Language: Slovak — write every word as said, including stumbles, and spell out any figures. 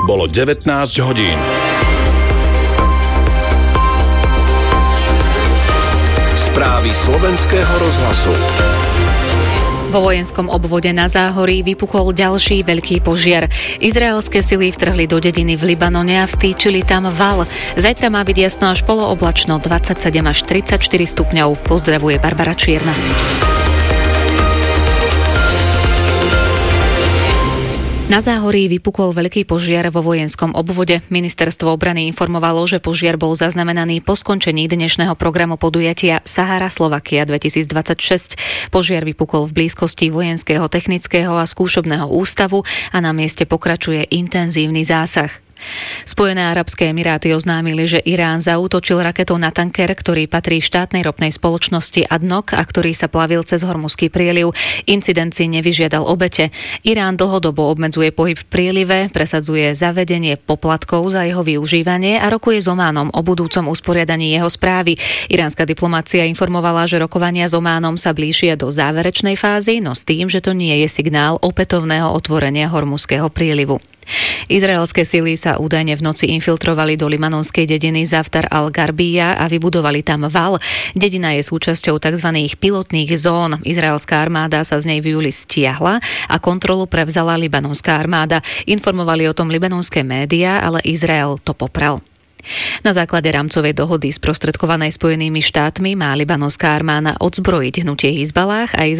Bolo devätnásť hodín. Správy slovenského rozhlasu. Vo vojenskom obvode na Záhorí vypukol ďalší veľký požiar. Izraelské sily vtrhli do dediny v Libanone a vstýčili tam val. Zajtra má byť jasno až polooblačno, dvadsaťsedem až tridsaťštyri stupňov. Pozdravuje Barbara Čierna. Na Záhorí vypukol veľký požiar vo vojenskom obvode. Ministerstvo obrany informovalo, že požiar bol zaznamenaný po skončení dnešného programu podujatia Sahara Slovakia dvetisícdvadsaťšesť. Požiar vypukol v blízkosti vojenského technického a skúšobného ústavu a na mieste pokračuje intenzívny zásah. Spojené arabské emiráty oznámili, že Irán zaútočil raketou na tanker, ktorý patrí štátnej ropnej spoločnosti á dé en ó ká a ktorý sa plavil cez Hormuzský prieliv. Incident si nevyžiadal obete. Irán dlhodobo obmedzuje pohyb v prielive, presadzuje zavedenie poplatkov za jeho využívanie a rokuje s Ománom o budúcom usporiadaní jeho správy. Iránska diplomacia informovala, že rokovania s Ománom sa blížia do záverečnej fázy, no s tým, že to nie je signál opätovného otvorenia Hormuzského prielivu. Izraelské sily sa údajne v noci infiltrovali do libanonskej dediny Zaftar al-Garbija a vybudovali tam val. Dedina je súčasťou tzv. Pilotných zón. Izraelská armáda sa z nej v júli stiahla a kontrolu prevzala libanonská armáda. Informovali o tom libanonské médiá, ale Izrael to popral. Na základe rámcovej dohody sprostredkovanej Spojenými štátmi má libanonská armáda odzbrojiť hnutie Hizbalách a